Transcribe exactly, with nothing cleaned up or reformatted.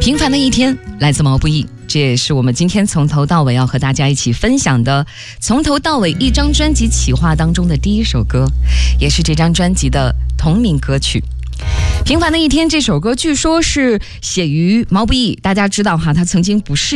平凡的一天来自毛不易，这也是我们今天从头到尾要和大家一起分享的从头到尾一张专辑企划当中的第一首歌，也是这张专辑的同名歌曲。平凡的一天这首歌据说是写于毛不易，大家知道哈，他曾经不是